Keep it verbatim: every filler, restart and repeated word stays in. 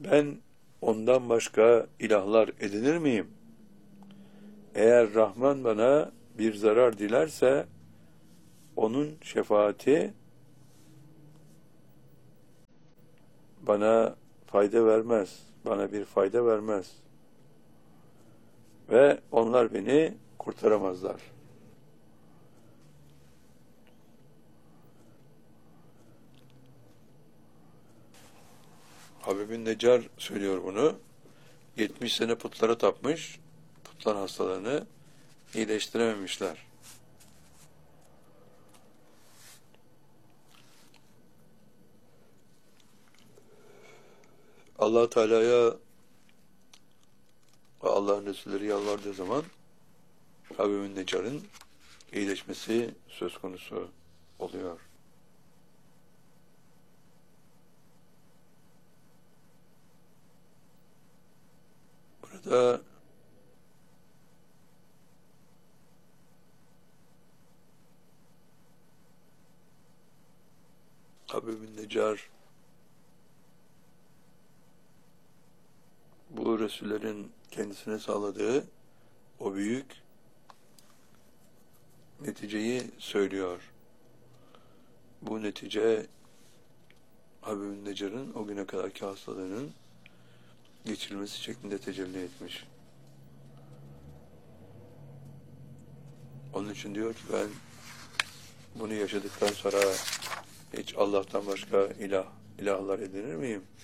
Ben ondan başka ilahlar edinir miyim? Eğer Rahman bana bir zarar dilerse, onun şefaati bana fayda vermez, bana bir fayda vermez. Ve onlar beni kurtaramazlar. Habib-i Neccar söylüyor bunu. yetmiş sene putlara tapmış, putlar hastalarını iyileştirememişler. Allah Teala'ya ve Allah'ın Resulleri yalvardığı zaman Habib-i Neccar'ın iyileşmesi söz konusu oluyor. Burada Habib-i Neccar bu Resullerin kendisine sağladığı o büyük neticeyi söylüyor. Bu netice Habib-i Neccar'ın o güne kadarki hastalığının geçirilmesi şeklinde tecelli etmiş. Onun için diyor ki ben bunu yaşadıktan sonra hiç Allah'tan başka ilah, ilahlar edinir miyim?